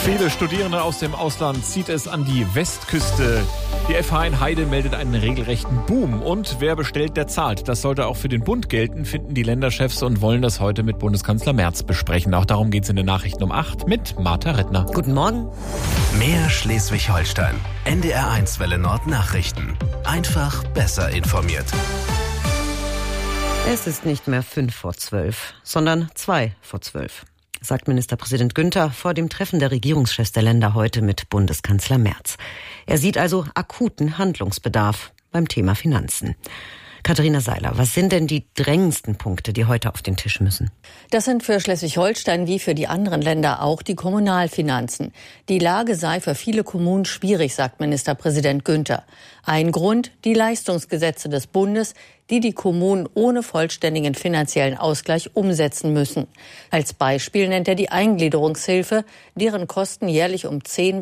Viele Studierende aus dem Ausland zieht es an die Westküste. Die FH in Heide meldet einen regelrechten Boom. Und wer bestellt, der zahlt. Das sollte auch für den Bund gelten, finden die Länderchefs und wollen das heute mit Bundeskanzler Merz besprechen. Auch darum geht es in den Nachrichten um 8 mit Martha Rettner. Guten Morgen. Mehr Schleswig-Holstein. NDR1 Welle Nord Nachrichten. Einfach besser informiert. Es ist nicht mehr 11:55, sondern 11:55. Sagt Ministerpräsident Günther vor dem Treffen der Regierungschefs der Länder heute mit Bundeskanzler Merz. Er sieht also akuten Handlungsbedarf beim Thema Finanzen. Katharina Seiler, was sind denn die drängendsten Punkte, die heute auf den Tisch müssen? Das sind für Schleswig-Holstein wie für die anderen Länder auch die Kommunalfinanzen. Die Lage sei für viele Kommunen schwierig, sagt Ministerpräsident Günther. Ein Grund, die Leistungsgesetze des Bundes, die die Kommunen ohne vollständigen finanziellen Ausgleich umsetzen müssen. Als Beispiel nennt er die Eingliederungshilfe, deren Kosten jährlich um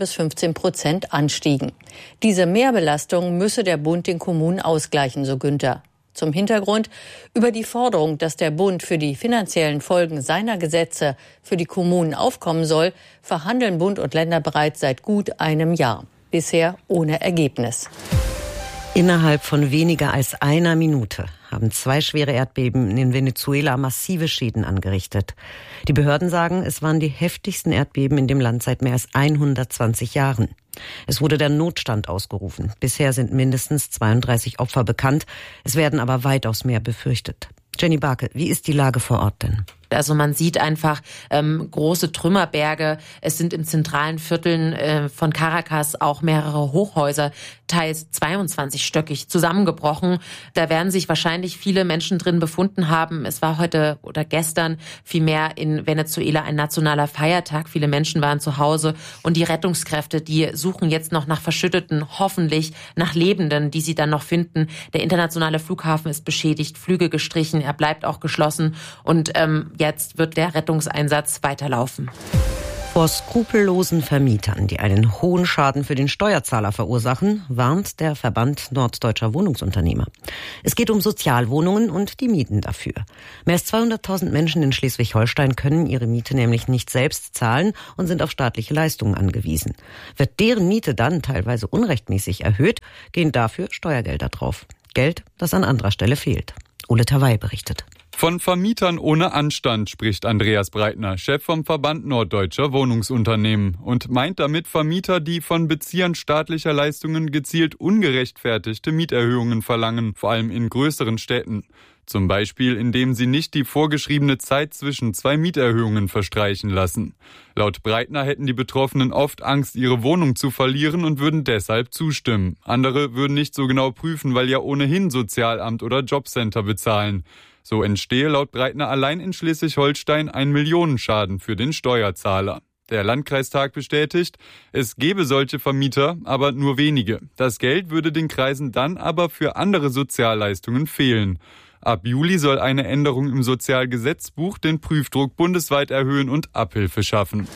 10-15% anstiegen. Diese Mehrbelastung müsse der Bund den Kommunen ausgleichen, so Günther. Zum Hintergrund: Über die Forderung, dass der Bund für die finanziellen Folgen seiner Gesetze für die Kommunen aufkommen soll, verhandeln Bund und Länder bereits seit gut einem Jahr. Bisher ohne Ergebnis. Innerhalb von weniger als einer Minute haben 2 schwere Erdbeben in Venezuela massive Schäden angerichtet. Die Behörden sagen, es waren die heftigsten Erdbeben in dem Land seit mehr als 120 Jahren. Es wurde der Notstand ausgerufen. Bisher sind mindestens 32 Opfer bekannt. Es werden aber weitaus mehr befürchtet. Jenny Barke, wie ist die Lage vor Ort denn? Also man sieht einfach große Trümmerberge. Es sind in zentralen Vierteln von Caracas auch mehrere Hochhäuser, teils 22-stöckig, zusammengebrochen. Da werden sich wahrscheinlich viele Menschen drin befunden haben. Es war heute oder gestern vielmehr in Venezuela ein nationaler Feiertag. Viele Menschen waren zu Hause und die Rettungskräfte, die suchen jetzt noch nach Verschütteten, hoffentlich nach Lebenden, die sie dann noch finden. Der internationale Flughafen ist beschädigt, Flüge gestrichen, er bleibt auch geschlossen und jetzt wird der Rettungseinsatz weiterlaufen. Vor skrupellosen Vermietern, die einen hohen Schaden für den Steuerzahler verursachen, warnt der Verband Norddeutscher Wohnungsunternehmer. Es geht um Sozialwohnungen und die Mieten dafür. Mehr als 200.000 Menschen in Schleswig-Holstein können ihre Miete nämlich nicht selbst zahlen und sind auf staatliche Leistungen angewiesen. Wird deren Miete dann teilweise unrechtmäßig erhöht, gehen dafür Steuergelder drauf. Geld, das an anderer Stelle fehlt. Ole Tawai berichtet. Von Vermietern ohne Anstand spricht Andreas Breitner, Chef vom Verband Norddeutscher Wohnungsunternehmen, und meint damit Vermieter, die von Beziehern staatlicher Leistungen gezielt ungerechtfertigte Mieterhöhungen verlangen, vor allem in größeren Städten. Zum Beispiel, indem sie nicht die vorgeschriebene Zeit zwischen 2 Mieterhöhungen verstreichen lassen. Laut Breitner hätten die Betroffenen oft Angst, ihre Wohnung zu verlieren und würden deshalb zustimmen. Andere würden nicht so genau prüfen, weil ja ohnehin Sozialamt oder Jobcenter bezahlen. So entstehe laut Breitner allein in Schleswig-Holstein ein Millionenschaden für den Steuerzahler. Der Landkreistag bestätigt, es gebe solche Vermieter, aber nur wenige. Das Geld würde den Kreisen dann aber für andere Sozialleistungen fehlen. Ab Juli soll eine Änderung im Sozialgesetzbuch den Prüfdruck bundesweit erhöhen und Abhilfe schaffen.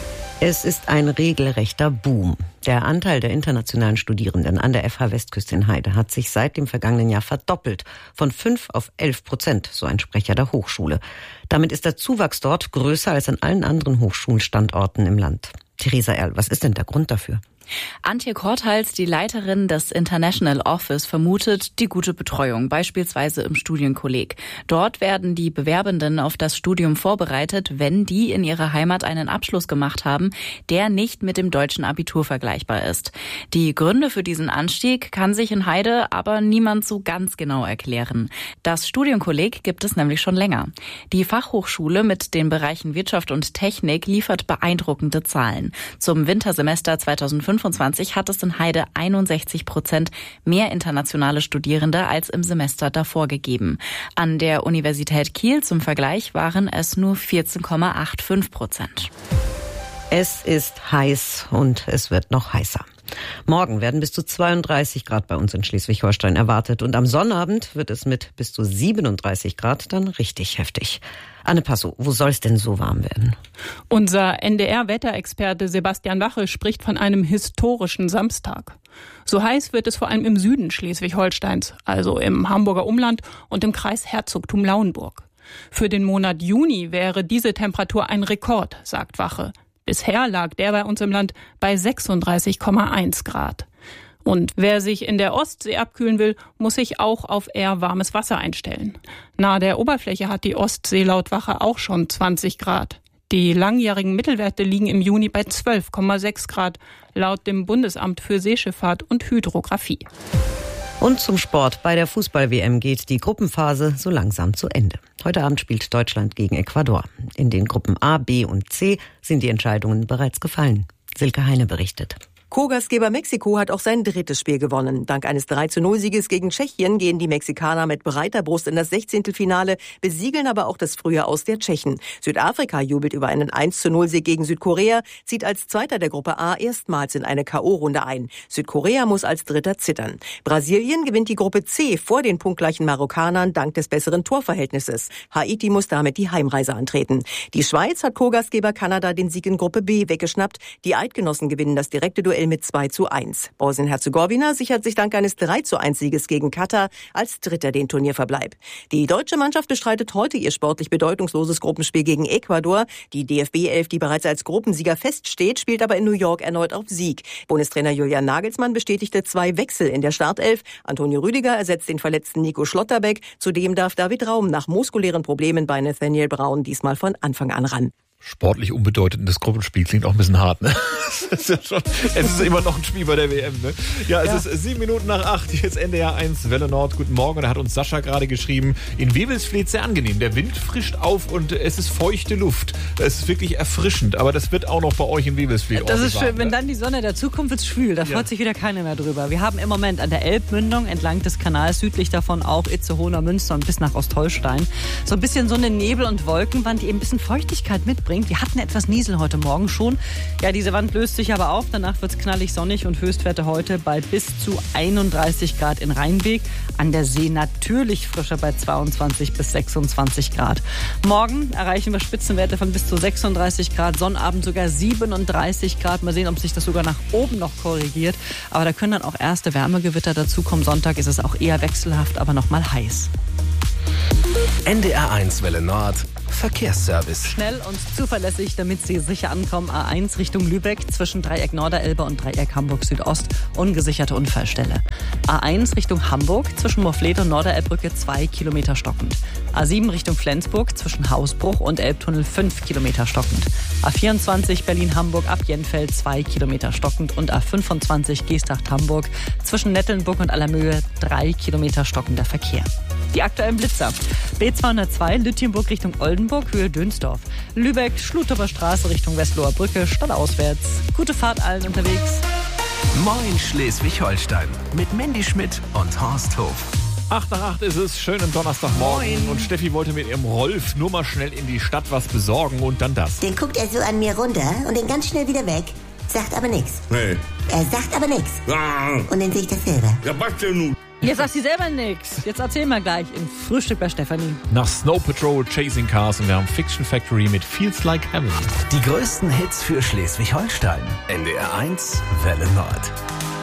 Es ist ein regelrechter Boom. Der Anteil der internationalen Studierenden an der FH Westküste in Heide hat sich seit dem vergangenen Jahr verdoppelt. Von 5 auf 11%, so ein Sprecher der Hochschule. Damit ist der Zuwachs dort größer als an allen anderen Hochschulstandorten im Land. Theresa Erl, was ist denn der Grund dafür? Antje Korthals, die Leiterin des International Office, vermutet die gute Betreuung, beispielsweise im Studienkolleg. Dort werden die Bewerbenden auf das Studium vorbereitet, wenn die in ihrer Heimat einen Abschluss gemacht haben, der nicht mit dem deutschen Abitur vergleichbar ist. Die Gründe für diesen Anstieg kann sich in Heide aber niemand so ganz genau erklären. Das Studienkolleg gibt es nämlich schon länger. Die Fachhochschule mit den Bereichen Wirtschaft und Technik liefert beeindruckende Zahlen. Zum Wintersemester 2025 hat es in Heide 61% mehr internationale Studierende als im Semester davor gegeben. An der Universität Kiel zum Vergleich waren es nur 14,85%. Es ist heiß und es wird noch heißer. Morgen werden bis zu 32 Grad bei uns in Schleswig-Holstein erwartet und am Sonnabend wird es mit bis zu 37 Grad dann richtig heftig. Anne Passow, wo soll es denn so warm werden? Unser NDR-Wetterexperte Sebastian Wache spricht von einem historischen Samstag. So heiß wird es vor allem im Süden Schleswig-Holsteins, also im Hamburger Umland und im Kreis Herzogtum Lauenburg. Für den Monat Juni wäre diese Temperatur ein Rekord, sagt Wache. Bisher lag der bei uns im Land bei 36,1 Grad. Und wer sich in der Ostsee abkühlen will, muss sich auch auf eher warmes Wasser einstellen. Nahe der Oberfläche hat die Ostsee laut Wache auch schon 20 Grad. Die langjährigen Mittelwerte liegen im Juni bei 12,6 Grad, laut dem Bundesamt für Seeschifffahrt und Hydrographie. Und zum Sport. Bei der Fußball-WM geht die Gruppenphase so langsam zu Ende. Heute Abend spielt Deutschland gegen Ecuador. In den Gruppen A, B und C sind die Entscheidungen bereits gefallen. Silke Heine berichtet. Co-Gastgeber Mexiko hat auch sein drittes Spiel gewonnen. Dank eines 3:0-Sieges gegen Tschechien gehen die Mexikaner mit breiter Brust in das 16. Finale, besiegeln aber auch das frühe Aus der Tschechen. Südafrika jubelt über einen 1:0-Sieg gegen Südkorea, zieht als Zweiter der Gruppe A erstmals in eine K.O.-Runde ein. Südkorea muss als Dritter zittern. Brasilien gewinnt die Gruppe C vor den punktgleichen Marokkanern dank des besseren Torverhältnisses. Haiti muss damit die Heimreise antreten. Die Schweiz hat Co-Gastgeber Kanada den Sieg in Gruppe B weggeschnappt. Die Eidgenossen gewinnen das direkte Duell mit 2:1. Bosnien-Herzegowina sichert sich dank eines 3:1-Sieges gegen Katar als Dritter den Turnierverbleib. Die deutsche Mannschaft bestreitet heute ihr sportlich bedeutungsloses Gruppenspiel gegen Ecuador. Die DFB-11, die bereits als Gruppensieger feststeht, spielt aber in New York erneut auf Sieg. Bundestrainer Julian Nagelsmann bestätigte 2 Wechsel in der Startelf. Antonio Rüdiger ersetzt den verletzten Nico Schlotterbeck. Zudem darf David Raum nach muskulären Problemen bei Nathaniel Brown diesmal von Anfang an ran. Sportlich unbedeutendes Gruppenspiel klingt auch ein bisschen hart, ne? Es ist immer noch ein Spiel bei der WM, ne? Ja, es ist 7 Minuten nach 8, jetzt NDR 1 Welle Nord. Guten Morgen, da hat uns Sascha gerade geschrieben, in Wewelsfleth sehr angenehm. Der Wind frischt auf und es ist feuchte Luft. Es ist wirklich erfrischend, aber das wird auch noch bei euch in Wewelsfleth. Das ist schön, warm, wenn dann die Sonne dazukommt, wird es schwül. Da freut sich wieder keiner mehr drüber. Wir haben im Moment an der Elbmündung entlang des Kanals, südlich davon auch Itzehoe, Münster und bis nach Ostholstein, so ein bisschen so eine Nebel- und Wolkenwand, die eben ein bisschen Feuchtigkeit mitbringt. Wir hatten etwas Niesel heute Morgen schon. Ja, diese Wand löst sich aber auf. Danach wird es knallig sonnig und Höchstwerte heute bei bis zu 31 Grad in Rheinbeek. An der See natürlich frischer bei 22 bis 26 Grad. Morgen erreichen wir Spitzenwerte von bis zu 36 Grad. Sonnabend sogar 37 Grad. Mal sehen, ob sich das sogar nach oben noch korrigiert. Aber da können dann auch erste Wärmegewitter dazukommen. Sonntag ist es auch eher wechselhaft, aber noch mal heiß. NDR 1 Welle Nord Verkehrsservice. Schnell und zuverlässig, damit Sie sicher ankommen. A1 Richtung Lübeck zwischen Dreieck Norderelbe und Dreieck Hamburg Südost. Ungesicherte Unfallstelle. A1 Richtung Hamburg zwischen Morfleet und Norderelbbrücke 2 Kilometer stockend. A7 Richtung Flensburg zwischen Hausbruch und Elbtunnel 5 Kilometer stockend. A24 Berlin-Hamburg ab Jenfeld 2 Kilometer stockend und A25 Geesthacht-Hamburg zwischen Nettelnburg und Allermöhe 3 Kilometer stockender Verkehr. Die aktuellen Blitzer. B202 Lütjenburg Richtung Oldenburg, Höhe Dönsdorf. Lübeck, Schlutower Straße Richtung Westloher Brücke, stadtauswärts. Gute Fahrt allen unterwegs. Moin Schleswig-Holstein mit Mandy Schmidt und Horst Hof. 8 nach 8 ist es, schönen Donnerstagmorgen. Moin. Und Steffi wollte mit ihrem Rolf nur mal schnell in die Stadt was besorgen und dann das. Den guckt er so an mir runter und dann ganz schnell wieder weg. Sagt aber nichts. Nee. Er sagt aber nichts. Ja. Und dann sehe ich das selber. Ja, was denn nun? Jetzt sagt sie selber nichts. Jetzt erzählen wir gleich im Frühstück bei Stefanie. Nach Snow Patrol, Chasing Cars und wir haben Fiction Factory mit Feels Like Heaven. Die größten Hits für Schleswig-Holstein. NDR 1 Welle Nord.